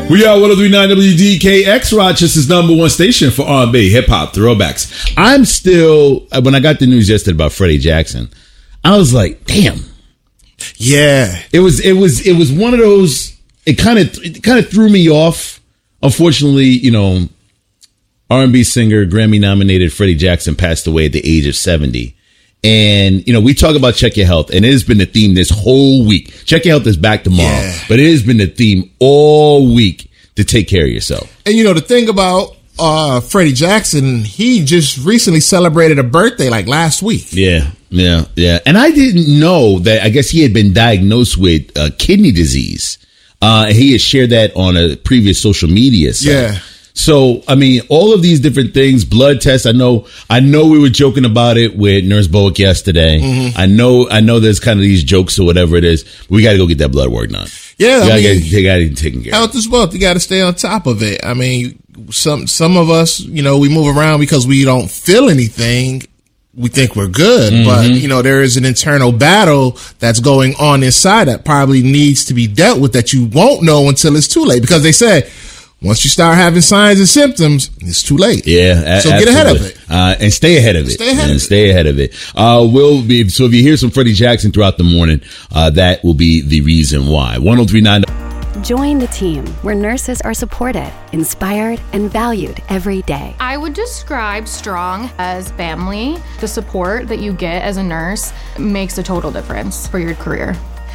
We are 103.9 WDKX, Rochester's number one station for R&B, hip-hop, throwbacks. I'm still, when I got the news yesterday about Freddie Jackson, I was like, damn. Yeah. It was one of those, it kind of threw me off. Unfortunately, you know, R&B singer, Grammy-nominated Freddie Jackson passed away at the age of 70. And, you know, we talk about Check Your Health, and it has been the theme this whole week. Check Your Health is back tomorrow, but it has been the theme all week to take care of yourself. And, you know, the thing about Freddie Jackson, he just recently celebrated a birthday like last week. Yeah. And I didn't know that, I guess he had been diagnosed with kidney disease. He had shared that on a previous social media site. Yeah. So, I mean, all of these different things, blood tests. I know we were joking about it with Nurse Bowick yesterday. Mm-hmm. I know there's kind of these jokes or whatever it is. We got to go get that blood work done. Yeah. They got to get taken care of. Health is wealth. You got to stay on top of it. I mean, some of us, you know, we move around because we don't feel anything. We think we're good, mm-hmm. but, you know, there is an internal battle that's going on inside that probably needs to be dealt with that you won't know until it's too late, because they say, once you start having signs and symptoms, it's too late. Yeah, so get ahead of it and stay ahead of it. Stay ahead of it. So if you hear some Freddie Jackson throughout the morning, that will be the reason why. 103.9. Join the team where nurses are supported, inspired, and valued every day. I would describe Strong as family. The support that you get as a nurse makes a total difference for your career.